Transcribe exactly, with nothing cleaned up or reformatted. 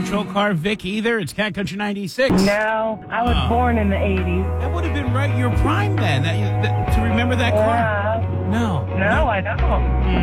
retro car, Vic, either. It's Cat Country ninety-six. No, I was Oh. born in the eighties. That would have been right your prime then. That, that, to remember that car. Yeah. No. No, I don't.